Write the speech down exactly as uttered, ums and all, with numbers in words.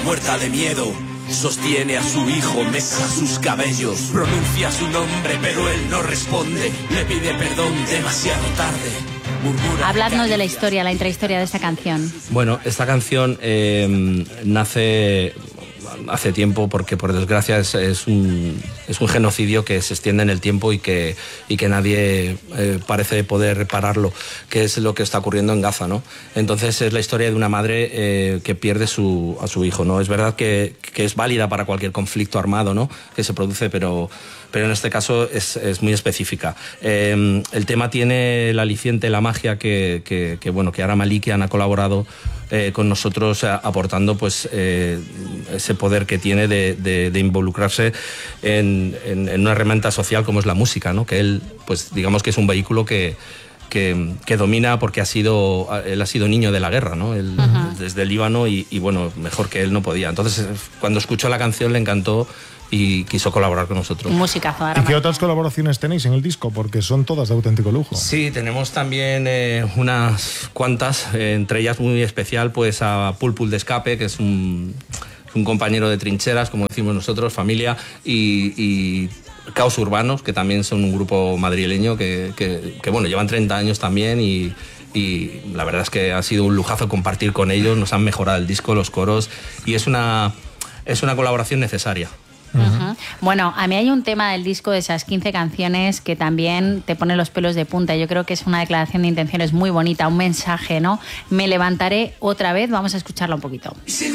muerta de miedo. Sostiene a su hijo, mesa sus cabellos, pronuncia su nombre, pero él no responde. Le pide perdón demasiado tarde. Murmura. Habladnos de la historia, la intrahistoria de esta canción. Bueno, esta canción eh, nace hace tiempo porque, por desgracia, es, es, un, es un genocidio que se extiende en el tiempo y que, y que nadie eh, parece poder repararlo, que es lo que está ocurriendo en Gaza, ¿no? Entonces es la historia de una madre eh, que pierde su, a su hijo, ¿no? Es verdad que, que es válida para cualquier conflicto armado, ¿no?, que se produce, pero, pero en este caso es, es muy específica. Eh, el tema tiene el aliciente, la magia que, que, que, bueno, que Ara Malikian ha colaborado Eh, con nosotros, eh, aportando pues eh, ese poder que tiene de, de, de involucrarse en, en, en una herramienta social como es la música, ¿no? Que él, pues digamos que es un vehículo que, que, que domina porque ha sido, él ha sido niño de la guerra, ¿no? Él, uh-huh. Desde el Líbano y, y bueno, mejor que él no podía. Entonces, cuando escuchó la canción le encantó y quiso colaborar con nosotros. Músicazo. ¿Y qué otras colaboraciones tenéis en el disco? Porque son todas de auténtico lujo. Sí, tenemos también eh, unas cuantas, eh, entre ellas muy especial, pues a Pulpul de Escape, que es un, un compañero de trincheras, como decimos nosotros, familia, y, y Caos Urbanos, que también son un grupo madrileño que, que, que bueno, llevan treinta años también y... y la verdad es que ha sido un lujazo compartir con ellos, nos han mejorado el disco, los coros, y es una, es una colaboración necesaria. Uh-huh. Bueno, a mí hay un tema del disco de esas quince canciones que también te pone los pelos de punta. Yo creo que es una declaración de intenciones muy bonita, un mensaje, ¿no? Me levantaré otra vez, vamos a escucharla un poquito.